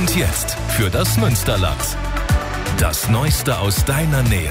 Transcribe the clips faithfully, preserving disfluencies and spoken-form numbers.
Und jetzt für das Münsterland. Das Neueste aus deiner Nähe.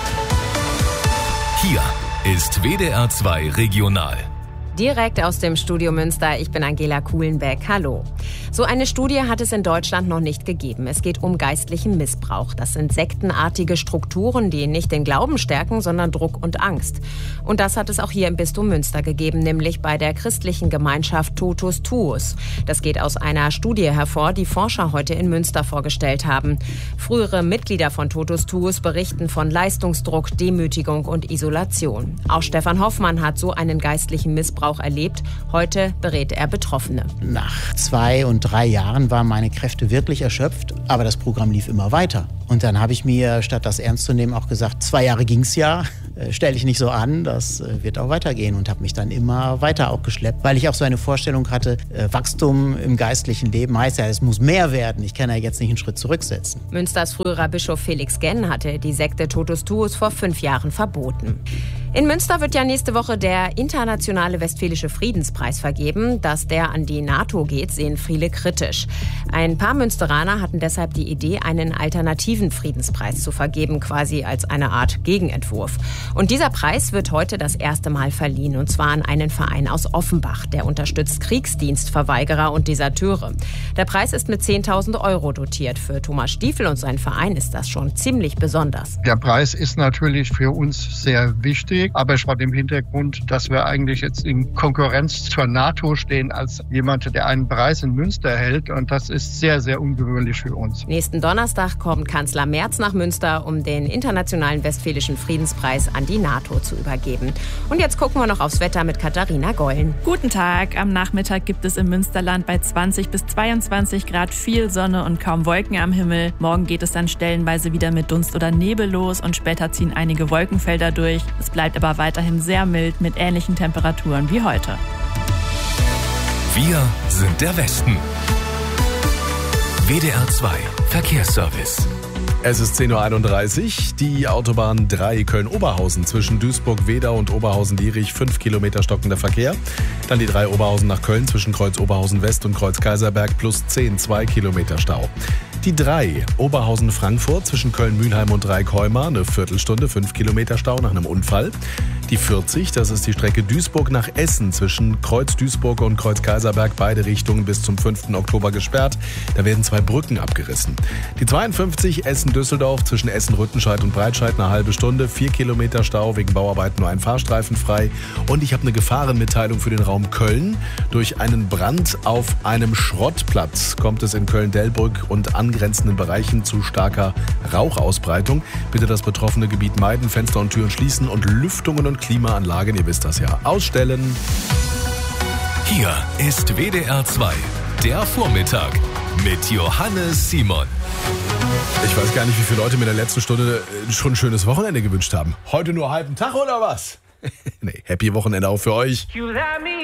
Hier ist W D R zwei Regional. Direkt aus dem Studio Münster, ich bin Angela Kuhlenbeck. Hallo. So eine Studie hat es in Deutschland noch nicht gegeben. Es geht um geistlichen Missbrauch. Das sind sektenartige Strukturen, die nicht den Glauben stärken, sondern Druck und Angst. Und das hat es auch hier im Bistum Münster gegeben, nämlich bei der christlichen Gemeinschaft Totus Tuus. Das geht aus einer Studie hervor, die Forscher heute in Münster vorgestellt haben. Frühere Mitglieder von Totus Tuus berichten von Leistungsdruck, Demütigung und Isolation. Auch Stefan Hoffmann hat so einen geistlichen Missbrauch erlebt. Heute berät er Betroffene. Nach zwei und drei Jahren waren meine Kräfte wirklich erschöpft, aber das Programm lief immer weiter. Und dann habe ich mir, statt das ernst zu nehmen, auch gesagt, zwei Jahre ging's ja, äh, stelle ich nicht so an, das äh, wird auch weitergehen und habe mich dann immer weiter auch geschleppt, weil ich auch so eine Vorstellung hatte, äh, Wachstum im geistlichen Leben heißt ja, es muss mehr werden. Ich kann ja jetzt nicht einen Schritt zurücksetzen. Münsters früherer Bischof Felix Genn hatte die Sekte Totus Tuus vor fünf Jahren verboten. In Münster wird ja nächste Woche der internationale Westfälische Friedenspreis vergeben. Dass der an die NATO geht, sehen viele kritisch. Ein paar Münsteraner hatten deshalb die Idee, einen alternativen Friedenspreis zu vergeben, quasi als eine Art Gegenentwurf. Und dieser Preis wird heute das erste Mal verliehen, und zwar an einen Verein aus Offenbach. Der unterstützt Kriegsdienstverweigerer und Deserteure. Der Preis ist mit zehntausend Euro dotiert. Für Thomas Stiefel und seinen Verein ist das schon ziemlich besonders. Der Preis ist natürlich für uns sehr wichtig. Aber vor dem Hintergrund, dass wir eigentlich jetzt in Konkurrenz zur NATO stehen als jemand, der einen Preis in Münster hält. Und das ist sehr, sehr ungewöhnlich für uns. Nächsten Donnerstag kommt Kanzler Merz nach Münster, um den internationalen Westfälischen Friedenspreis an die NATO zu übergeben. Und jetzt gucken wir noch aufs Wetter mit Katharina Gollen. Guten Tag. Am Nachmittag gibt es im Münsterland bei zwanzig bis zweiundzwanzig Grad viel Sonne und kaum Wolken am Himmel. Morgen geht es dann stellenweise wieder mit Dunst oder Nebel los und später ziehen einige Wolkenfelder durch. Es bleibt aber weiterhin sehr mild mit ähnlichen Temperaturen wie heute. Wir sind der Westen. W D R zwei Verkehrsservice. Es ist zehn Uhr einunddreißig. Die Autobahn drei Köln-Oberhausen zwischen Duisburg-Wedau und Oberhausen-Lierich, fünf Kilometer stockender Verkehr. Dann die drei Oberhausen nach Köln zwischen Kreuz Oberhausen West und Kreuz Kaiserberg plus zehn, zwei Kilometer Stau. Die drei Oberhausen-Frankfurt zwischen Köln-Mühlheim und Dreieck-Heumar, eine Viertelstunde, fünf Kilometer Stau nach einem Unfall. Die vierzig, das ist die Strecke Duisburg nach Essen zwischen Kreuz Duisburg und Kreuz Kaiserberg, beide Richtungen bis zum fünften Oktober gesperrt. Da werden zwei Brücken abgerissen. Die zweiundfünfzig Essen-Düsseldorf zwischen Essen-Rüttenscheid und Breitscheid, eine halbe Stunde, vier Kilometer Stau, wegen Bauarbeiten nur ein Fahrstreifen frei. Und ich habe eine Gefahrenmitteilung für den Raum Köln. Durch einen Brand auf einem Schrottplatz kommt es in Köln-Delbrück und angrenzenden Bereichen zu starker Rauchausbreitung. Bitte das betroffene Gebiet meiden, Fenster und Türen schließen und Lüftungen und Klimaanlagen, ihr wisst das ja, ausstellen. Hier ist W D R zwei, der Vormittag mit Johannes Simon. Ich weiß gar nicht, wie viele Leute mir in der letzten Stunde schon ein schönes Wochenende gewünscht haben. Heute nur halben Tag oder was? Nee, happy Wochenende auch für euch.